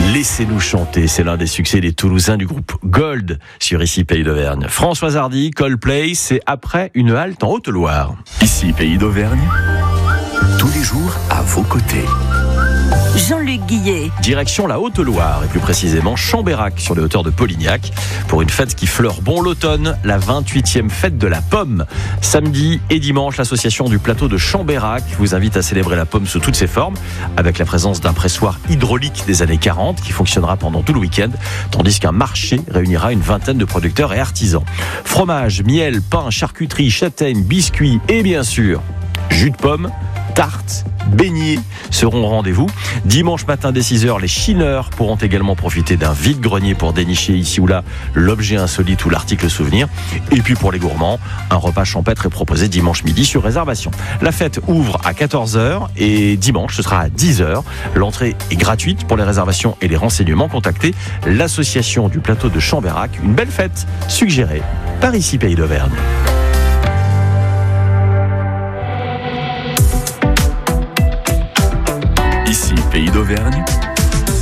Laissez-nous chanter, c'est l'un des succès des Toulousains du groupe Gold sur Ici Pays d'Auvergne. Françoise Hardy, Coldplay, c'est après une halte en Haute-Loire. Ici Pays d'Auvergne, tous les jours à vos côtés. Jean-Luc Guillet. Direction la Haute-Loire et plus précisément Chambérac sur les hauteurs de Polignac pour une fête qui fleure bon l'automne, la 28e fête de la pomme. Samedi et dimanche, l'association du plateau de Chambérac vous invite à célébrer la pomme sous toutes ses formes avec la présence d'un pressoir hydraulique des années 40 qui fonctionnera pendant tout le week-end tandis qu'un marché réunira une vingtaine de producteurs et artisans. Fromage, miel, pain, charcuterie, châtaigne, biscuits et bien sûr jus de pomme, tartes, beignets seront au rendez-vous. Dimanche matin dès 6h, les chineurs pourront également profiter d'un vide-grenier pour dénicher ici ou là l'objet insolite ou l'article souvenir. Et puis pour les gourmands, un repas champêtre est proposé dimanche midi sur réservation. La fête ouvre à 14h et dimanche ce sera à 10h. L'entrée est gratuite. Pour les réservations et les renseignements, contactez l'association du plateau de Chambérac. Une belle fête suggérée par Ici Pays d'Auvergne. Ici Pays d'Auvergne,